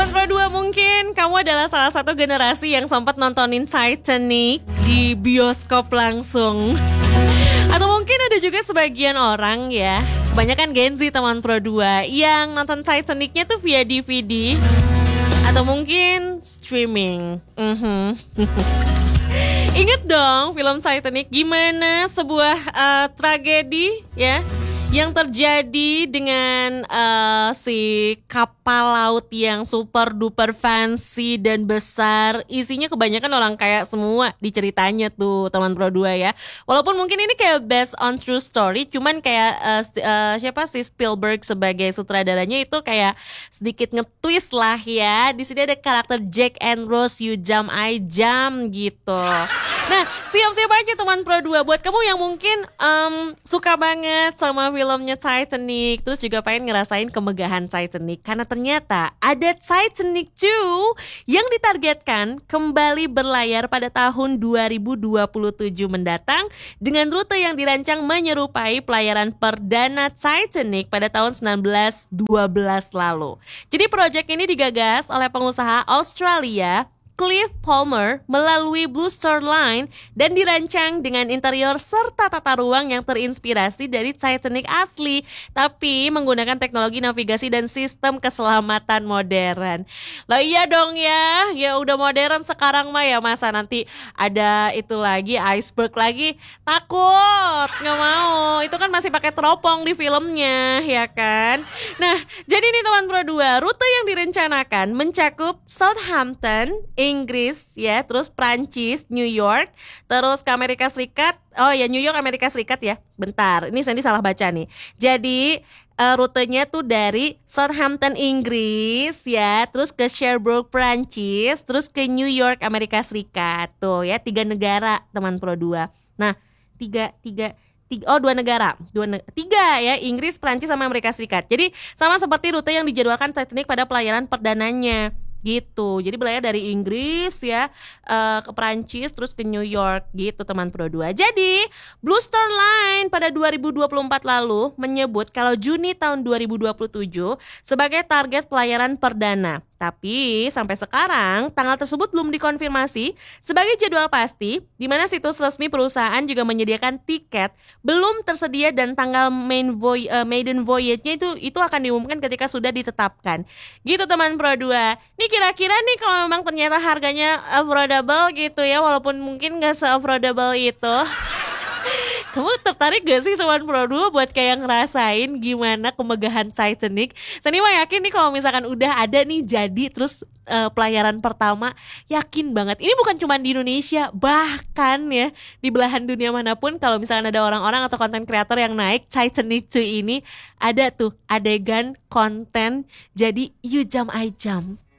Pro 2, mungkin kamu adalah salah satu generasi yang sempat nontonin Titanic di bioskop langsung. Atau mungkin ada juga sebagian orang ya, kebanyakan Gen Z teman Pro 2 yang nonton Titanicnya tuh via DVD atau mungkin streaming. Ingat dong film Titanic, gimana sebuah tragedi ya yang terjadi dengan si kapal laut yang super duper fancy dan besar. Isinya kebanyakan orang kaya semua di ceritanya tuh teman Pro 2 ya. Walaupun mungkin ini kayak based on true story, cuman kayak siapa sih Spielberg sebagai sutradaranya itu kayak sedikit nge-twist lah ya. Di sini ada karakter Jack and Rose, you jump I jump gitu. Nah, siap-siap aja teman Pro 2 buat kamu yang mungkin suka banget sama filmnya Titanic, terus juga pengen ngerasain kemegahan Titanic, karena ternyata ada Titanic 2 yang ditargetkan kembali berlayar pada tahun 2027 mendatang dengan rute yang dirancang menyerupai pelayaran perdana Titanic pada tahun 1912 lalu. Jadi proyek ini digagas oleh pengusaha Australia Cliff Palmer melalui Blue Star Line dan dirancang dengan interior serta tata ruang yang terinspirasi dari Titanic asli, tapi menggunakan teknologi navigasi dan sistem keselamatan modern. Lah iya dong ya udah modern sekarang mah ya, masa nanti ada itu lagi iceberg lagi, takut, nggak mau. Itu kan masih pakai teropong di filmnya ya kan. Nah, jadi nih teman Pro 2, rute yang direncanakan mencakup Southampton, Inggris ya, terus Prancis, New York, terus ke Amerika Serikat. Oh ya, New York Amerika Serikat ya. Bentar, ini Sandy salah baca nih. Jadi rutenya tuh dari Southampton Inggris ya, terus ke Cherbourg Prancis, terus ke New York Amerika Serikat. Tuh ya, 3 negara teman Pro 2. Nah, dua negara, tiga ya, Inggris, Prancis sama Amerika Serikat. Jadi sama seperti rute yang dijadwalkan Titanic pada pelayaran perdananya gitu. Jadi berlayar dari Inggris ya ke Prancis terus ke New York gitu teman Pro 2. Jadi Blue Star Line pada 2024 lalu menyebut kalau Juni tahun 2027 sebagai target pelayaran perdana. Tapi sampai sekarang tanggal tersebut belum dikonfirmasi sebagai jadwal pasti, di mana situs resmi perusahaan juga menyediakan tiket belum tersedia dan tanggal maiden voyage-nya itu akan diumumkan ketika sudah ditetapkan. Gitu teman Pro 2. Nih kira-kira nih kalau memang ternyata harganya affordable gitu ya, walaupun mungkin gak se-affordable itu. Kamu tertarik gak sih teman Pro 2 buat kayak ngerasain gimana kemegahan Titanic? Saya mah yakin nih kalau misalkan udah ada nih jadi terus pelayaran pertama, yakin banget. Ini bukan cuma di Indonesia, bahkan ya di belahan dunia manapun kalau misalkan ada orang-orang atau konten kreator yang naik Titanic 2 ini, ada tuh adegan konten jadi you jump I jump.